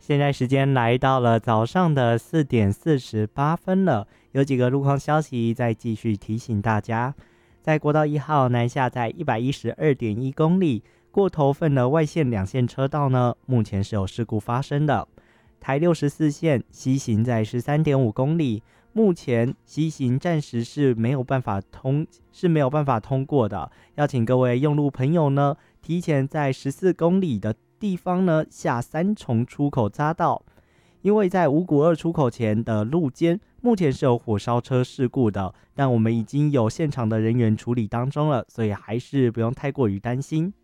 现在时间来到了早上的4:48了，有几个路况消息再继续提醒大家。在国道1号南下在112.1公里，过头份的外线两线车道呢，目前是有事故发生的。台64线西行在13.5公里，目前西行暂时是没有办法通过的，要请各位用路朋友呢，提前在14公里的地方呢下三重出口匝道，因为在五股2出口前的路肩目前是有火烧车事故的，但我们已经有现场的人员处理当中了，所以还是不用太过于担心。